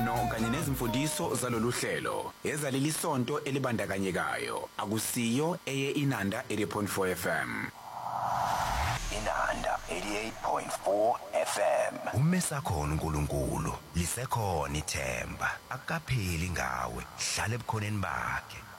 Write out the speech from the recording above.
imibono kanye nezimfundiso zalolu hlelo ezaleli sonto elibandakanyekayo akusiyo eye Inanda 80.4 FM. Inanda 88.4 FM. Umesakhona uNkulunkulu lisekhona ithemba akapheli ngawe hlala ebukhoneni bakhe.